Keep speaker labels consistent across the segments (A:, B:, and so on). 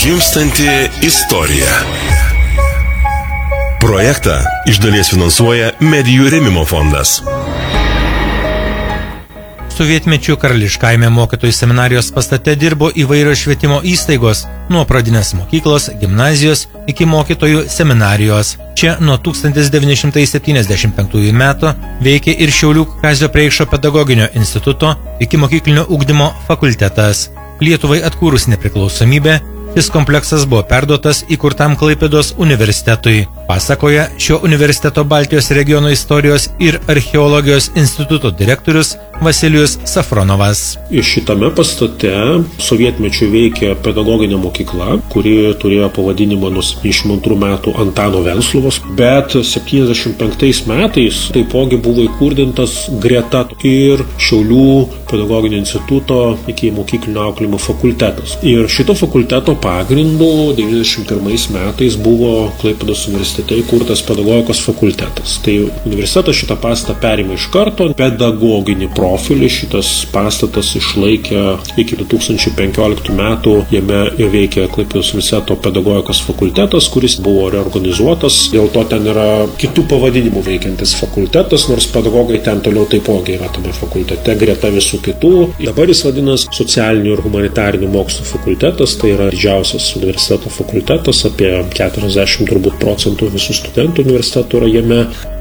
A: Gimstanti istorija. Projektą iš dalies finansuoja Medijų rėmimo fondas.
B: Sovietmečiu Karališkajame mokytojų seminarijos pastate dirbo įvairios švietimo įstaigos, nuo pradinės mokyklos, gimnazijos iki mokytojų seminarijos. Čia nuo 1975 metų veikė ir Šiaulių Kazio Preikšo pedagoginio instituto iki mokyklinio ugdymo fakultetas. Lietuvai atkūrus nepriklausomybę, šis kompleksas buvo perduotas įkurtam Klaipėdos universitetui, pasakoja šio universiteto Baltijos regiono istorijos ir archeologijos instituto direktorius Vasilijus Safronovas.
C: Šitame pastate sovietmečiu veikė pedagoginė mokykla, kuri turėjo pavadinimą nuo 72 metų Antano Venclovos, bet 75 metais taipogi buvo įkurdintas greta ir Šiaulių pedagoginio instituto iki mokyklinio auklėjimo fakultetas. Ir šito fakulteto pagrindu 91 metais buvo Klaipėdos universitete įkurtas pedagogikos fakultetas. Tai universitetas šitą pastatą perėmė iš karto, pedagoginį profilį šitas pastatas išlaikė iki 2015 metų, jame veikė Klaipėdos universiteto pedagogikos fakultetas, kuris buvo reorganizuotas, dėl to ten yra kitų pavadinimų veikiantis fakultetas, nors pedagogai ten toliau taipogi yra tame fakultete, greta visų kitų. Dabar jis vadinasi socialinių ir humanitarinių mokslų fakultetas, tai yra didžiausias universiteto fakultetas, apie 40% visų studentų universitetų yra jame.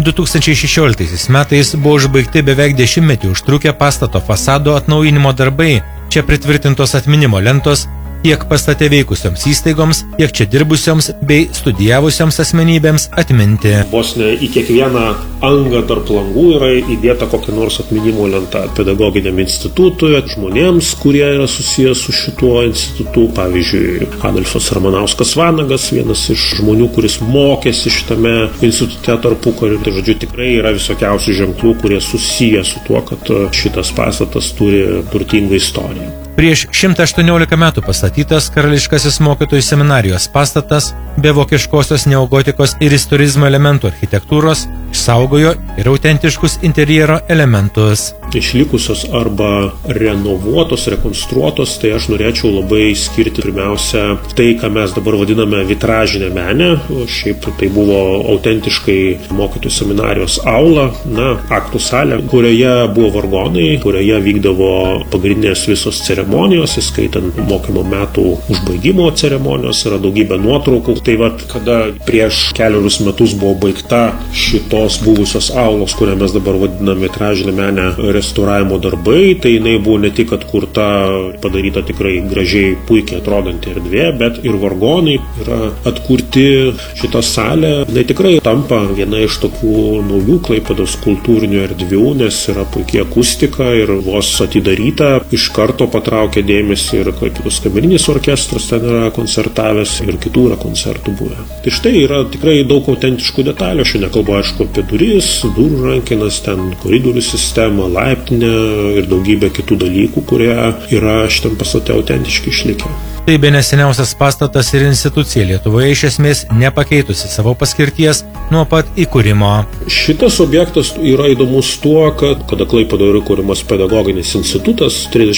B: 2016 metais buvo užbaigti beveik 10 užtrukę pastato fasado atnaujinimo darbai. Čia pritvirtintos atminimo lentos tiek pastate veikusioms įstaigoms, tiek čia dirbusioms bei studijavusioms asmenybėms atminti.
C: Vos ne į kiekvieną angą tarp langų yra įdėta kokia nors atminimo lenta pedagoginiam institutui, žmonėms, kurie yra susijęs su šituo institutu. Pavyzdžiui, Adolfas Ramanauskas Vanagas, vienas iš žmonių, kuris mokėsi šitame institute tarpukariu. Tai žodžiu, tikrai yra visokiausių ženklų, kurie susiję su tuo, kad šitas pastatas turi turtingą istoriją.
B: Prieš 118 metų pastatytas Karališkasis mokytojų seminarijos pastatas be vokiškosios neogotikos ir istorizmo elementų architektūros išsaugojo ir autentiškus interjero elementus.
C: Išlikusios arba renovuotos, rekonstruotos, tai aš norėčiau labai skirti pirmiausia tai, ką mes dabar vadiname vitražinę menę. Šiaip tai buvo autentiškai mokytojų seminarijos aula, aktų salė, kurioje buvo vargonai, kurioje vykdavo pagrindinės visos ceremonijos, įskaitant mokymo metų užbaigimo ceremonijos, yra daugybė nuotraukų. Tai kada prieš keliarius metus buvo baigta šitos buvusios aulos, kurią mes dabar vadiname vitražinę menę, restauravimo darbai, tai jinai buvo ne tik atkurta, padaryta tikrai gražiai, puikiai atrodanti erdvė, bet ir vargonai yra atkurti. Šitą salę, jinai tikrai tampa viena iš tokių naujų Klaipėdos kultūrinių erdvių, nes yra puikiai akustika ir vos atidaryta iš karto patraukė dėmesį ir Klaipėdos kamerinis orkestras ten yra koncertavęs ir kitų yra koncertų buvę. Tai štai yra tikrai daug autentiškų detalių. Aš nekalbu, aišku, apie duris, durų rankenas, ten koridorių sistemą, laiptinę ir daugybę kitų dalykų, kurie yra šitam pastate autentiškai išlikę.
B: Tai bene seniausias pastatas ir institucija Lietuvoje iš esmės nepakeitusi savo paskirties nuo pat įkūrimo.
C: Šitas objektas yra įdomus tuo, kad kada Klaipėdoje yra įkūrimas pedagoginis institutas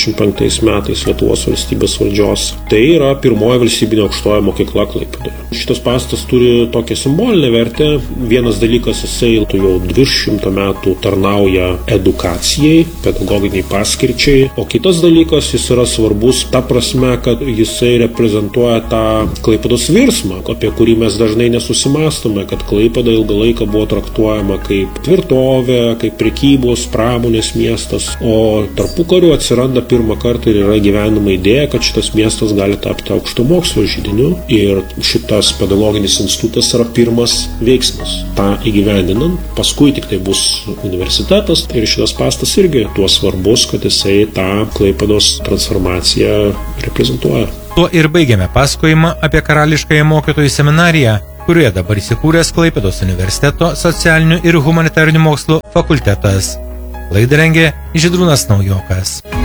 C: 35 metais Lietuvos valstybės valdžios, tai yra pirmoji valstybinė aukštoji mokykla Klaipėdoje. Šitas pastatas turi tokią simbolinę vertę. Vienas dalykas, jisai jau 200 metų tarnauja edukacijai, pedagoginiai paskirčiai, o kitas dalykas, jis yra svarbus ta prasme, kad jisai reprezentuoja tą Klaipėdos virsmą, apie kurį mes dažnai nesusimastome, kad Klaipėda ilgą laiką buvo traktuojama kaip tvirtovė, kaip prekybos, pramonės miestas, o tarpukariu atsiranda pirmą kartą ir yra gyvenama idėja, kad šitas miestas gali tapti aukšto mokslo židiniu ir šitas pedagoginis institutas yra pirmas veiksmas. Ta įgyvendinant, paskui tik tai bus universitetas ir šitas pastas irgi tuo svarbus, kad jisai tą Klaipėdos transformaciją reprezentuoja.
B: Tuo ir baigiame pasakojimą apie Karališkąją mokytojų seminariją, kurioje dabar įsikūręs Klaipėdos universiteto socialinių ir humanitarinių mokslų fakultetas. Laidą rengė Žydrūnas Naujokas.